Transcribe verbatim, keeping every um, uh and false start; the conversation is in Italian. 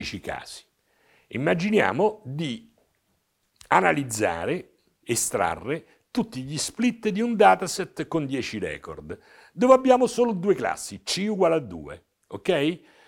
casi. Immaginiamo di analizzare, estrarre tutti gli split di un dataset con dieci record, dove abbiamo solo due classi, C uguale a due, ok?